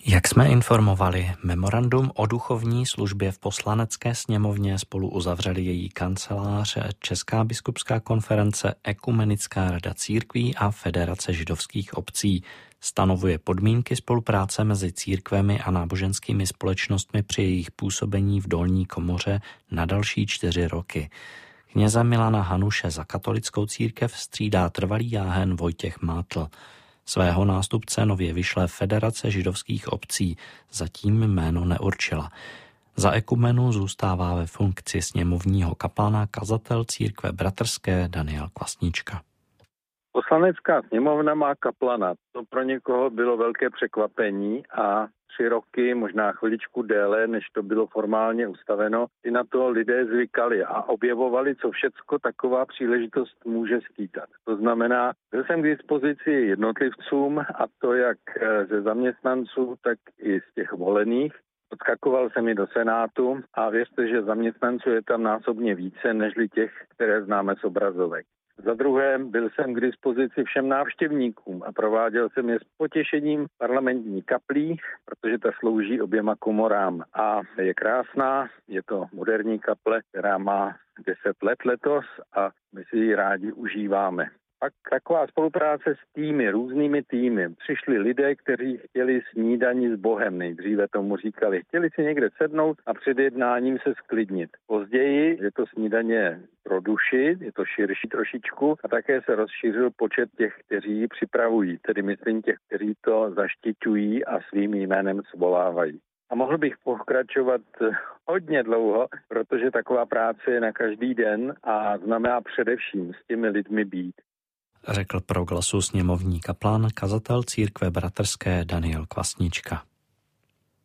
Jak jsme informovali, memorandum o duchovní službě v Poslanecké sněmovně spolu uzavřeli její kancelář, Česká biskupská konference, Ekumenická rada církví a Federace židovských obcí. Stanovuje podmínky spolupráce mezi církvemi a náboženskými společnostmi při jejich působení v dolní komoře na další 4 roky. Kněze Milana Hanuše za katolickou církev střídá trvalý jáhen Vojtěch Mátl. Svého nástupce nově vyšle Federace židovských obcí, zatím jméno neurčila. Za ekumenu zůstává ve funkci sněmovního kaplana kazatel církve bratrské Daniel Kvasnička. Poslanecká sněmovna má kaplana. To pro někoho bylo velké překvapení a 3 roky, možná chviličku déle, než to bylo formálně ustaveno, i na to lidé zvykali a objevovali, co všecko taková příležitost může skýtat. To znamená, byl jsem k dispozici jednotlivcům, a to jak ze zaměstnanců, tak i z těch volených. Odskakoval jsem i do Senátu a věřte, že zaměstnanců je tam násobně více, nežli těch, které známe z obrazovek. Za druhé, byl jsem k dispozici všem návštěvníkům a prováděl jsem je s potěšením parlamentní kaplí, protože ta slouží oběma komorám. A je krásná, je to moderní kaple, která má 10 let letos a my si ji rádi užíváme. Pak taková spolupráce s různými týmy. Přišli lidé, kteří chtěli snídani s Bohem, nejdříve tomu říkali. Chtěli si někde sednout a před jednáním se sklidnit. Později je to snídaně pro duši, je to širší trošičku a také se rozšířil počet těch, kteří ji připravují, tedy myslím těch, kteří to zaštiťují a svým jménem svolávají. A mohl bych pokračovat hodně dlouho, protože taková práce je na každý den a znamená především s těmi lidmi být. Řekl pro Glasu sněmovní kaplan kazatel církve bratrské Daniel Kvasnička.